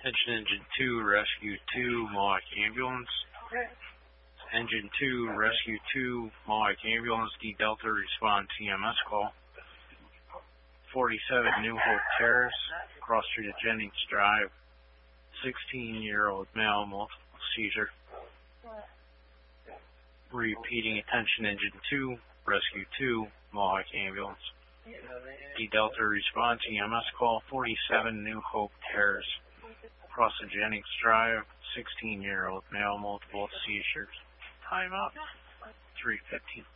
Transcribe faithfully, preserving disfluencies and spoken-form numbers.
Attention Engine two, Rescue two, Mohawk Ambulance. Engine two, Rescue two, Mohawk Ambulance, D Delta, respond T M S call. forty-seven New Hope Terrace, cross street at Jennings Drive, sixteen-year-old male, multiple seizure. Repeating, attention Engine two, Rescue two, Mohawk Ambulance. D Delta, respond T M S call, forty-seven New Hope Terrace, cross the Jennings Drive, sixteen-year-old male, multiple seizures. Time up, three fifteen.